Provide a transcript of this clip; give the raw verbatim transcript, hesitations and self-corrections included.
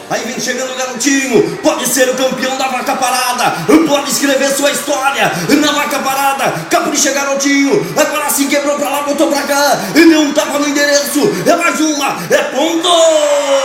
Aí vem chegando o garotinho. Pode ser o campeão da vaca parada. Pode escrever sua história na vaca parada. Capricha, garotinho. Agora sim quebrou pra lá, botou pra cá. E deu um tapa no endereço. É mais uma. É ponto.